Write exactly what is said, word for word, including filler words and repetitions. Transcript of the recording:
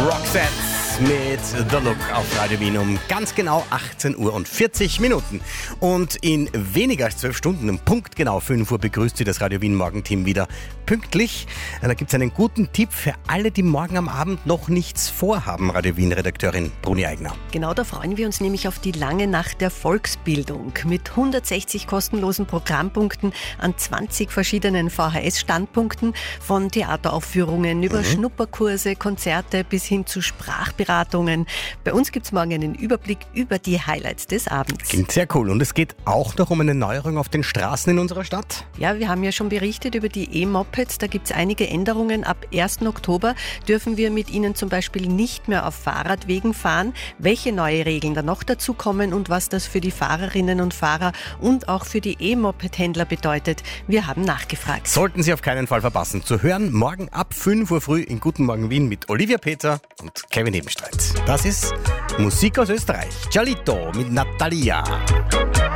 Roxette mit The Look auf Radio Wien um ganz genau achtzehn Uhr und vierzig Minuten. Und in weniger als zwölf Stunden, um Punkt genau fünf Uhr, begrüßt Sie das Radio Wien Morgenteam wieder pünktlich. Da gibt es einen guten Tipp für alle, die morgen am Abend noch nichts vorhaben. Radio Wien-Redakteurin Bruni Eigner. Genau, da freuen wir uns nämlich auf die lange Nacht der Volksbildung mit hundertsechzig kostenlosen Programmpunkten an zwanzig verschiedenen V H S-Standpunkten, von Theateraufführungen über mhm. Schnupperkurse, Konzerte bis hin zu Sprachberatungen. Bei uns gibt es morgen einen Überblick über die Highlights des Abends. Klingt sehr cool. Und es geht auch noch um eine Neuerung auf den Straßen in unserer Stadt? Ja, wir haben ja schon berichtet über die E-Mopeds. Da gibt es einige Änderungen. Ab ersten Oktober dürfen wir mit ihnen zum Beispiel nicht mehr auf Fahrradwegen fahren. Welche neue Regeln da noch dazu kommen und was das für die Fahrerinnen und Fahrer und auch für die E-Moped-Händler bedeutet, wir haben nachgefragt. Sollten Sie auf keinen Fall verpassen. Zu hören morgen ab fünf Uhr früh in Guten Morgen Wien mit Olivia Peter und Kevin Ebenstreit. Das ist Musik aus Österreich. Gialito mit Natalia.